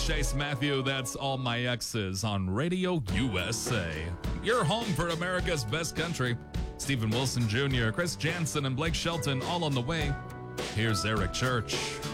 Chase Matthew. That's All My Exes on Radio USA. Your home for America's best country. Stephen Wilson Jr., Chris Jansen, and Blake Shelton all on the way. Here's Eric Church.